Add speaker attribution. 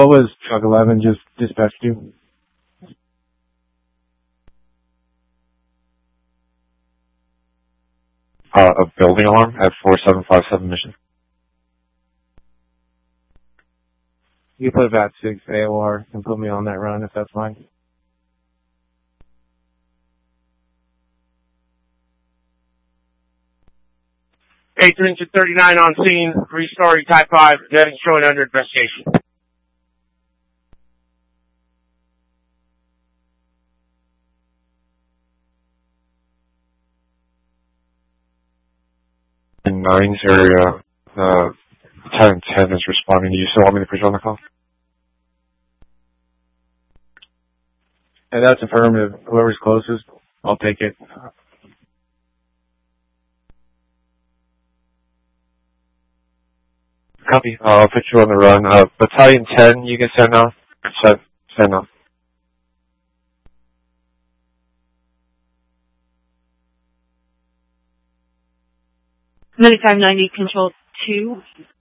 Speaker 1: What was truck 11 just dispatched to?
Speaker 2: A building alarm at 4757 Mission.
Speaker 1: You can put about 6 AOR and put me on that run if that's fine.
Speaker 3: Engine 39 on scene, 3-story Type 5, getting showing under investigation.
Speaker 2: In 9's area, 1010 is responding. Do you still want me to put you on the call?
Speaker 1: And that's affirmative. Whoever's closest, I'll take it.
Speaker 2: Copy. I'll put you on the run. Battalion 10, you can send off. Send off.
Speaker 4: Anytime 90, Control 2.